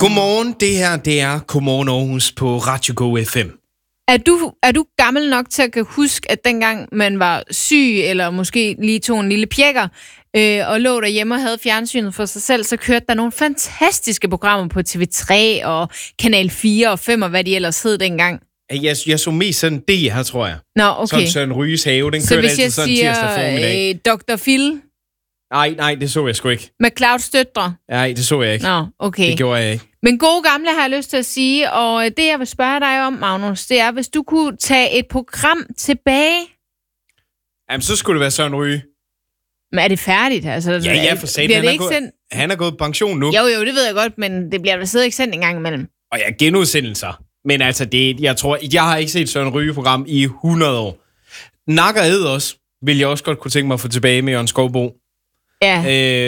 Godmorgen, det her det er Godmorgen Aarhus på Radio Go FM. Er du gammel nok til at kan huske, at dengang man var syg, eller måske lige tog en lille pjekker, og lå derhjemme og havde fjernsynet for sig selv, så kørte der nogle fantastiske programmer på TV3 og Kanal 4 og 5 og hvad de ellers hed dengang? Jeg så mest sådan det her, tror jeg. Nå, okay. Sådan Søren Ryges have, den så kørte altid sådan tirsdag formiddag. Dr. Phil? Nej, det så jeg sgu ikke. McClouds døtre? Nej, det så jeg ikke. Nå, okay. Det gjorde jeg ikke. Men gode gamle har jeg lyst til at sige, og det jeg vil spørge dig om, Magnus, det er, hvis du kunne tage et program tilbage. Jamen, så skulle det være Søren Ryge. Men er det færdigt? Altså, ja, for satan. Han er gået på pension nu. Jo, det ved jeg godt, men det bliver vel siddet ikke sendt en gang imellem. Og ja, genudsendelser. Men altså, jeg har ikke set Søren Ryge-program i 100 år. Nak og Ed også, vil jeg også godt kunne tænke mig at få tilbage med Jørgen Skovbo. Ja.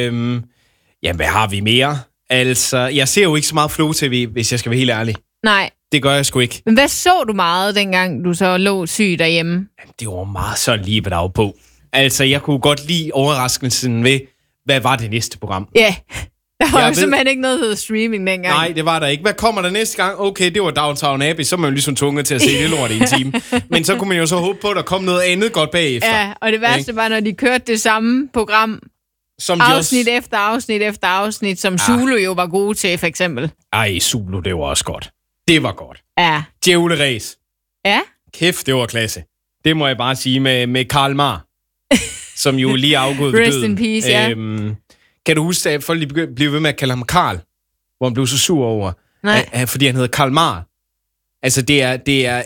Jamen, hvad har vi mere? Altså, jeg ser jo ikke så meget Flow TV, hvis jeg skal være helt ærlig. Nej. Det gør jeg sgu ikke. Men hvad så du meget, dengang du så lå syg derhjemme? Jamen, det var meget sådan lige på på. Altså, jeg kunne godt lide overraskelsen ved, hvad var det næste program? Ja, der var jo simpelthen ikke noget, der hed streaming dengang. Nej, det var der ikke. Hvad kommer der næste gang? Okay, det var Downton Abbey, så er man jo ligesom tvunget til at se det lort i en time. Men så kunne man jo så håbe på, at der kom noget andet godt bagefter. Ja, og det værste var, når de kørte det samme program, som afsnit efter afsnit efter afsnit, som Zulu jo var gode til, for eksempel. Ej, Zulu, det var også godt. Det var godt. Ja. Djævleræs. Ja. Kæft, det var klasse. Det må jeg bare sige med Karl Marr, som jo lige er afgået ved døden. Rest in peace, ja. Kan du huske, at folk blev ved med at kalde ham Karl, hvor han blev så sur over, fordi han hedder Karl Marr? Altså, det er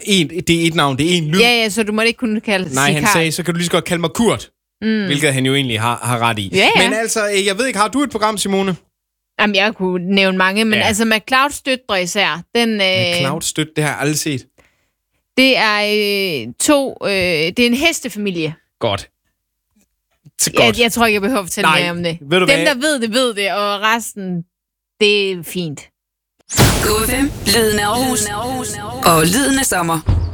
et navn, det er en lyd. Ja, så du må ikke kunne kalde Nej, han sagde, så kan du lige så godt kalde mig Kurt. Hvilket han jo egentlig har ret i. Ja. Men altså, jeg ved ikke, har du et program, Simone? Jamen, jeg kunne nævne mange, men altså McClouds døtre især. McClouds døtre, det har jeg aldrig set. Det er det er en hestefamilie. Godt. Jeg tror ikke, jeg behøver at fortælle mere om det. Dem, der ved det, og resten, det er fint. Go FM, lyden af Aarhus, og lyden af sommer.